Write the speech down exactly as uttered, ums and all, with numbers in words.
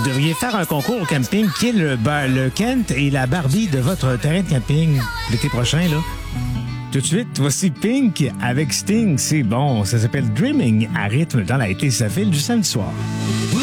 Vous devriez faire un concours au camping qui est le, bar- le Kent et la Barbie de votre terrain de camping l'été prochain, là. Tout de suite, voici Pink avec Sting. C'est bon, ça s'appelle Dreaming à rythme dans la été. Ça file du samedi soir.